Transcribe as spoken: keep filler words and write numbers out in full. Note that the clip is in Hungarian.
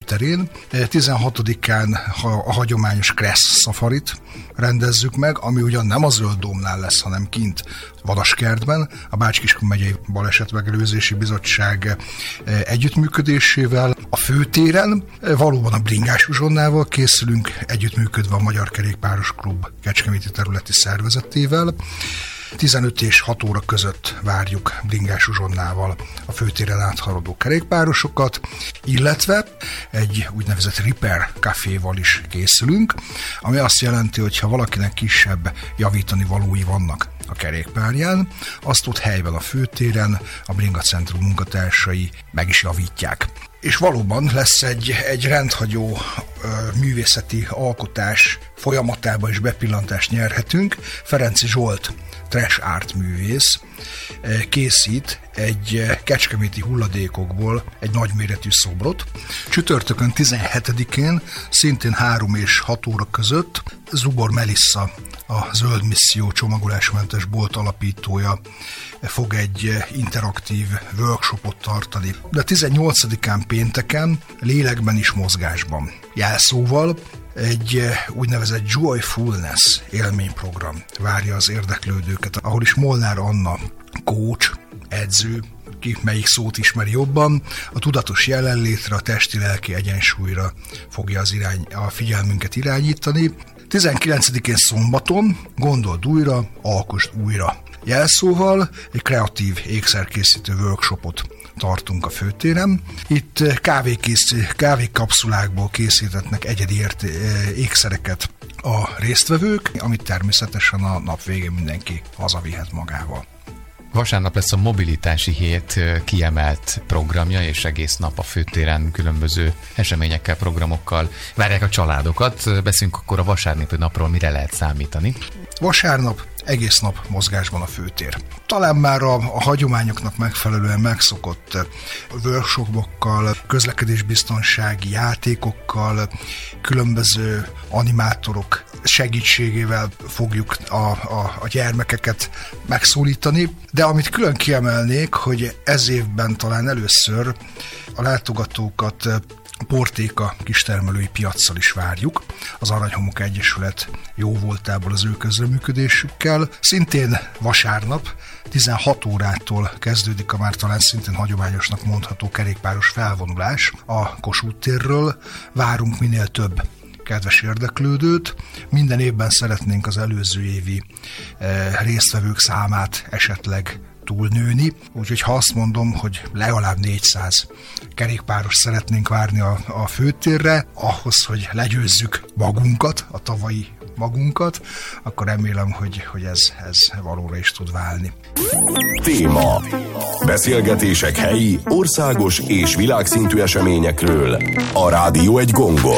főterén. tizenhatodikán a hagyományos Kressz Safarit rendezzük meg, ami ugyan nem a Zöld Dómnál lesz, hanem kint Vadaskertben, a Bács-Kiskun megyei Balesetmegelőzési Bizottság együttműködésével. A főtéren valóban a Bringás Uzsonnával készülünk, együttműködve a Magyar Kerékpáros Klub kecskeméti területi szervezetével. tizenöt és hat óra között várjuk Bringás Uzsonnával a főtéren áthaladó kerékpárosokat, illetve egy úgynevezett Repair Caféval is készülünk, ami azt jelenti, hogy ha valakinek kisebb javítani valói vannak a kerékpárján, azt ott helyben a főtéren a Bringa Centrum munkatársai meg is javítják. És valóban lesz egy, egy rendhagyó ö, művészeti alkotás folyamatába is bepillantást nyerhetünk. Ferenczy Zsolt, trash art művész készít egy kecskeméti hulladékokból egy nagyméretű szobrot. Csütörtökön tizenhetedikén szintén három és hat óra között Zubor Melissa, a Zöld Misszió csomagolásmentes bolt alapítója fog egy interaktív workshopot tartani. De tizennyolcadikán pénteken lélekben is mozgásban jelszóval egy úgynevezett Joyfulness élményprogram várja az érdeklődőket, ahol is Molnár Anna, coach, edző, ki melyik szót ismeri jobban, a tudatos jelenlétre, a testi-lelki egyensúlyra fogja az irány, a figyelmünket irányítani. tizenkilencedikén szombaton Gondold újra, alkosd újra jelszóval egy kreatív ékszerkészítő workshopot tartunk a főtéren. Itt kávékapszulákból készítetnek egyedi ért, ékszereket a résztvevők, amit természetesen a nap végén mindenki hazavihet magával. Vasárnap lesz a mobilitási hét kiemelt programja, és egész nap a főtéren különböző eseményekkel, programokkal várják a családokat. Beszélünk akkor a vasárnapi napról, mire lehet számítani. Vasárnap egész nap mozgásban a főtér. Talán már a, a hagyományoknak megfelelően megszokott workshopokkal, közlekedésbiztonsági játékokkal, különböző animátorok segítségével fogjuk a, a, a gyermekeket megszólítani. De amit külön kiemelnék, hogy ez évben talán először a látogatókat Portéka kistermelői piaccal is várjuk. Az Aranyhomok Egyesület jó voltából az ő közreműködésükkel. Szintén vasárnap tizenhat órától kezdődik a már talán szintén hagyományosnak mondható kerékpáros felvonulás a Kossuth térről. Várunk minél több kedves érdeklődőt. Minden évben szeretnénk az előző évi eh, résztvevők számát esetleg túlnőni, úgyhogy ha azt mondom, hogy legalább négyszáz kerékpáros szeretnénk várni a, a főtérre, ahhoz, hogy legyőzzük magunkat, a tavalyi magunkat, akkor remélem, hogy, hogy ez, ez valóra is tud válni. Téma. Beszélgetések helyi, országos és világszintű eseményekről. A rádió egy gongon.